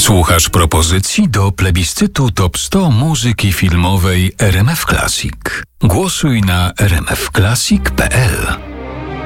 Słuchasz propozycji do plebiscytu Top 100 muzyki filmowej RMF Classic. Głosuj na rmfclassic.pl.